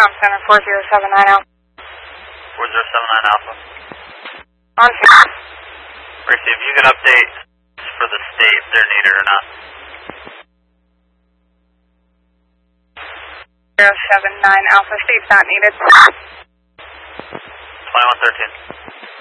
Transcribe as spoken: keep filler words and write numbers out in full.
Ground Center four zero seven nine Alpha. four zero seven nine Alpha. On scene. Racy, if you can update for the state if they're needed or not. zero seven nine Alpha, state's not needed. twenty-one thirteen.